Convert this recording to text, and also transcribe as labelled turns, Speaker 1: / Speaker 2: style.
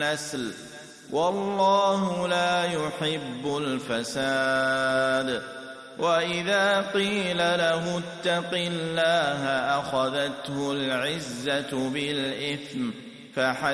Speaker 1: النسل والله لا يحب الفساد. وإذا قيل له اتق الله أخذته العزة بالإثم